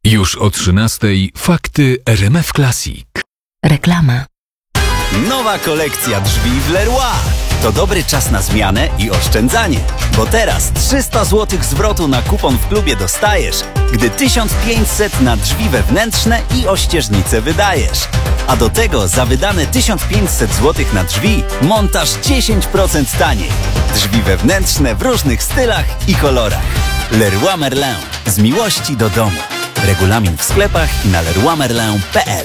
Już o 13:00 fakty RMF Classic. Reklama. Nowa kolekcja drzwi w Leroy. To dobry czas na zmianę i oszczędzanie, bo teraz 300 zł zwrotu na kupon w klubie dostajesz, gdy 1500 na drzwi wewnętrzne i ościeżnice wydajesz. A do tego za wydane 1500 zł na drzwi montaż 10% taniej. Drzwi wewnętrzne w różnych stylach i kolorach. Leroy Merlin. Z miłości do domu. Regulamin w sklepach i na leroymerlin.pl.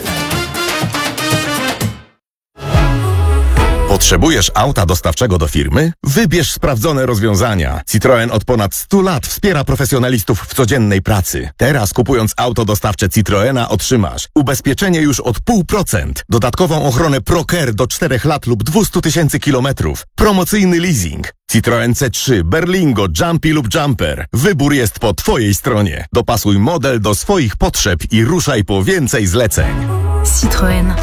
Potrzebujesz auta dostawczego do firmy? Wybierz sprawdzone rozwiązania. Citroën od ponad 100 lat wspiera profesjonalistów w codziennej pracy. Teraz kupując auto dostawcze Citroena otrzymasz ubezpieczenie już od 0,5%, dodatkową ochronę ProCare do 4 lat lub 200 000 kilometrów, promocyjny leasing. Citroen C3, Berlingo, Jumpy lub Jumper. Wybór jest po Twojej stronie. Dopasuj model do swoich potrzeb i ruszaj po więcej zleceń. Citroën.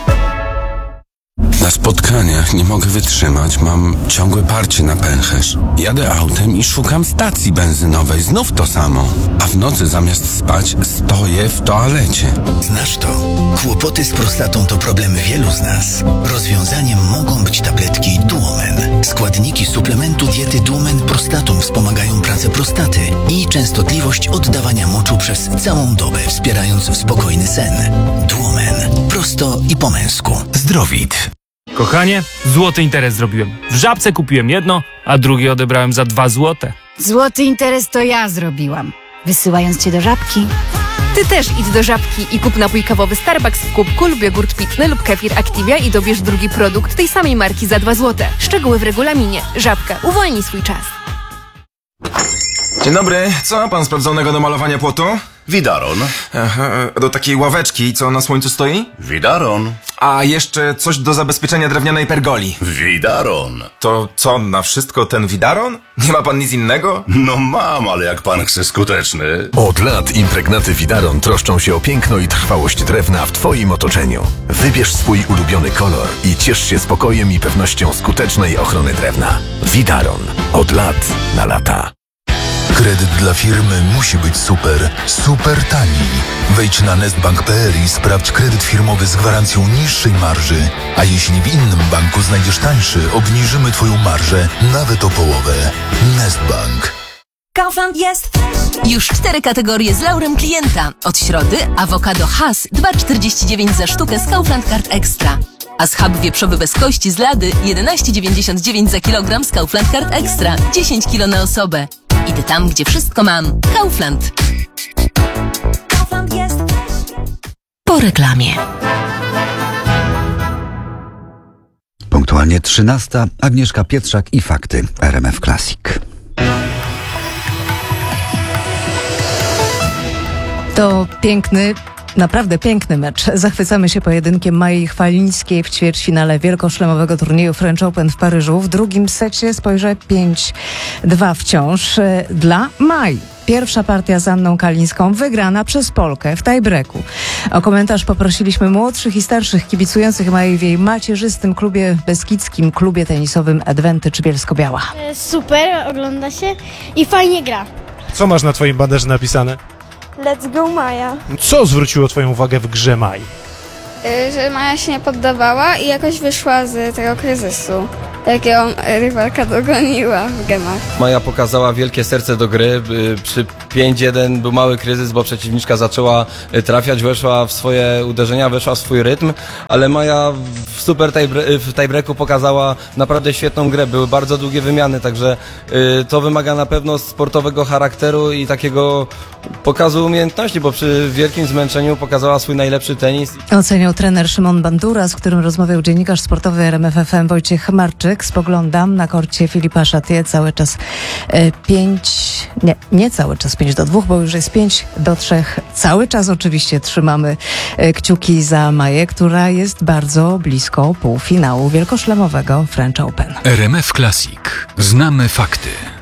Na spotkaniach nie mogę wytrzymać, mam ciągłe parcie na pęcherz. Jadę autem i szukam stacji benzynowej, znów to samo. A w nocy zamiast spać stoję w toalecie. Znasz to? Kłopoty z prostatą to problem wielu z nas. Rozwiązaniem mogą być tabletki Duomen. Składniki suplementu diety Duomen Prostatum wspomagają pracę prostaty i częstotliwość oddawania moczu przez całą dobę, wspierając spokojny sen. Duomen. Prosto i po męsku. Zdrowit. Kochanie, złoty interes zrobiłem. W Żabce kupiłem jedno, a drugie odebrałem za 2 złote. Złoty interes to ja zrobiłam, wysyłając cię do Żabki. Ty też idź do Żabki i kup napój kawowy Starbucks w kubku lub jogurt pitny lub kefir Activia i dobierz drugi produkt tej samej marki za 2 złote. Szczegóły w regulaminie. Żabka. Uwolnij swój czas. Dzień dobry, co ma pan sprawdzonego do malowania płotu? Widaron. Aha, do takiej ławeczki, co na słońcu stoi? Widaron. A jeszcze coś do zabezpieczenia drewnianej pergoli. Widaron. To co, na wszystko ten widaron? Nie ma pan nic innego? No mam, ale jak pan chce skuteczny. Od lat impregnaty Widaron troszczą się o piękno i trwałość drewna w Twoim otoczeniu. Wybierz swój ulubiony kolor i ciesz się spokojem i pewnością skutecznej ochrony drewna. Widaron. Od lat na lata. Kredyt dla firmy musi być super, super tani. Wejdź na nestbank.pl i sprawdź kredyt firmowy z gwarancją niższej marży. A jeśli w innym banku znajdziesz tańszy, obniżymy Twoją marżę nawet o połowę. Nestbank. Kaufland jest. Już 4 kategorie z laurem klienta. Od środy awokado Hass 2,49 za sztukę z Kaufland Card Extra. A schab wieprzowy bez kości z lady 11,99 za kilogram z Kaufland Card Extra. 10 kg na osobę. Idę tam, gdzie wszystko mam. Kaufland. Kaufland jest. Po reklamie. Punktualnie 13:00. Agnieszka Pietrzak i fakty RMF Classic. To piękny, naprawdę piękny mecz. Zachwycamy się pojedynkiem Mai Chwalińskiej w ćwierćfinale wielkoszlemowego turnieju French Open w Paryżu. W drugim secie spojrzę 5-2 wciąż dla Mai. Pierwsza partia z Anną Kalińską wygrana przez Polkę w tiebreaku. O komentarz poprosiliśmy młodszych i starszych kibicujących Mai w jej macierzystym klubie beskidzkim, klubie tenisowym Advantage Bielsko-Biała. Super, ogląda się i fajnie gra. Co masz na twoim banderze napisane? Let's go Maja. Co zwróciło twoją uwagę w grze Mai? Że Maja się nie poddawała i jakoś wyszła z tego kryzysu, jak ją rywalka dogoniła w gemach. Maja pokazała wielkie serce do gry. Przy 5-1 był mały kryzys, bo przeciwniczka zaczęła trafiać, weszła w swoje uderzenia, weszła w swój rytm, ale Maja w tiebreaku pokazała naprawdę świetną grę. Były bardzo długie wymiany, także to wymaga na pewno sportowego charakteru i takiego pokazu umiejętności, bo przy wielkim zmęczeniu pokazała swój najlepszy tenis. Oceniał trener Szymon Bandura, z którym rozmawiał dziennikarz sportowy RMF FM Wojciech Marczyk. Spoglądam na korcie Filipa Chatrier cały czas 5-2, bo już jest 5-3. Cały czas oczywiście trzymamy kciuki za Maję, która jest bardzo blisko półfinału wielkoszlemowego French Open. RMF Classic. Znamy fakty.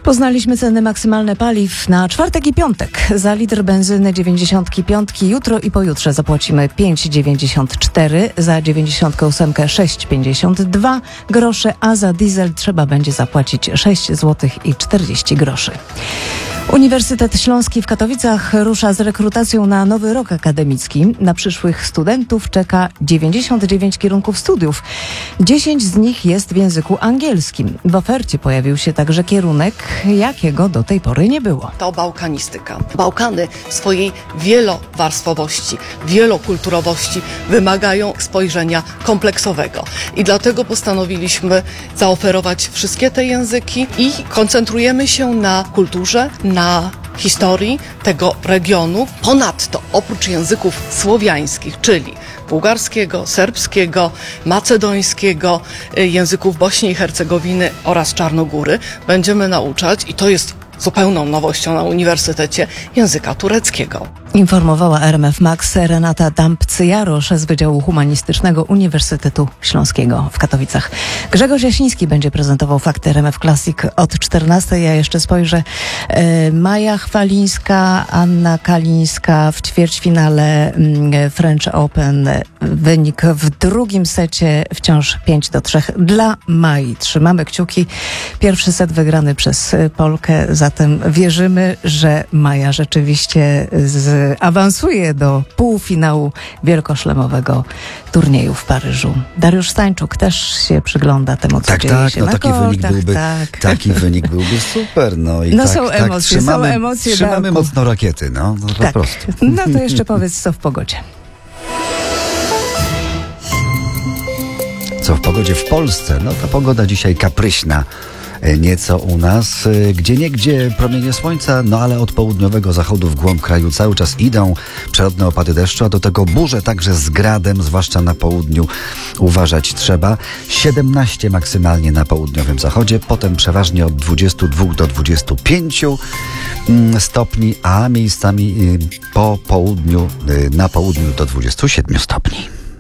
Poznaliśmy ceny maksymalne paliw na czwartek i piątek. Za litr benzyny 95 jutro i pojutrze zapłacimy 5,94, za 98 6,52 grosze, a za diesel trzeba będzie zapłacić 6 zł i 40 groszy. Uniwersytet Śląski w Katowicach rusza z rekrutacją na nowy rok akademicki. Na przyszłych studentów czeka 99 kierunków studiów. 10 z nich jest w języku angielskim. W ofercie pojawił się także kierunek, jakiego do tej pory nie było. To bałkanistyka. Bałkany swojej wielowarstwowości, wielokulturowości wymagają spojrzenia kompleksowego. I dlatego postanowiliśmy zaoferować wszystkie te języki i koncentrujemy się na kulturze, na historii tego regionu. Ponadto, oprócz języków słowiańskich, czyli bułgarskiego, serbskiego, macedońskiego, języków Bośni i Hercegowiny oraz Czarnogóry, będziemy nauczać, i to jest zupełną nowością na uniwersytecie, języka tureckiego. Informowała RMF Max Renata Dampcy-Jarosz z Wydziału Humanistycznego Uniwersytetu Śląskiego w Katowicach. Grzegorz Jasiński będzie prezentował fakty RMF Classic od 14. Ja jeszcze spojrzę. Maja Chwalińska, Anna Kalińska w ćwierćfinale French Open. Wynik w drugim secie wciąż 5-3 dla Mai. Trzymamy kciuki. Pierwszy set wygrany przez Polkę, zatem wierzymy, że Maja rzeczywiście awansuje do półfinału wielkoszlemowego turnieju w Paryżu. Dariusz Stańczuk też się przygląda temu, co dzieje się na kortach. Taki wynik byłby super. No, i są emocje, trzymamy mocno rakiety, po prostu. No to jeszcze powiedz, co w pogodzie. Co w pogodzie w Polsce? No ta pogoda dzisiaj kapryśna. Nieco u nas, gdzieniegdzie promienie słońca, ale od południowego zachodu w głąb kraju cały czas idą przelotne opady deszczu, a do tego burze także z gradem, zwłaszcza na południu uważać trzeba. 17 maksymalnie na południowym zachodzie, potem przeważnie od 22 do 25 stopni, a miejscami po południu, na południu do 27 stopni.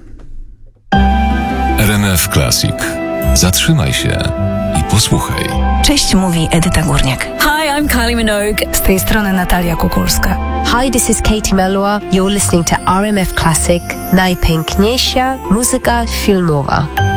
RMF Classic. Zatrzymaj się i posłuchaj. Cześć, mówi Edyta Górniak. Hi, I'm Kylie Minogue. Z tej strony Natalia Kukulska. Hi, this is Katie Melua. You're listening to RMF Classic. Najpiękniejsza muzyka filmowa.